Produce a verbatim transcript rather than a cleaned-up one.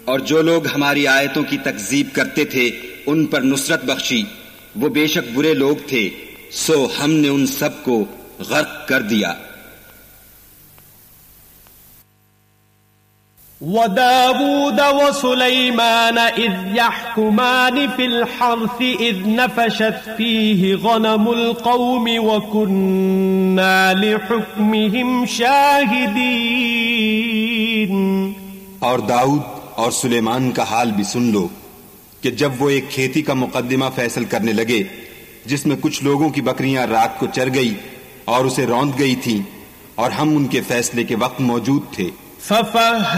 और जो लोग हमारी आयतों की तकज़ीब करते थे उन पर नुसरत बख्शी, वो बेशक बुरे लोग थे, सो हमने उन सब को गर्क कर दिया। वदावूद व सुलैमान इज़ यहकुमान फिल हर्थ इज़ नफशत फीहि गनमुल कौमि व कुन्ना लिहुक्मिहिम शाहिदीन। और दाऊद और सुलेमान का हाल भी सुन लो कि जब वो एक खेती का मुकद्दमा फैसल करने लगे जिसमें कुछ लोगों की बकरियां रात को चर गई और उसे रौंद गई थीं, और हम उनके फैसले के वक्त मौजूद थे।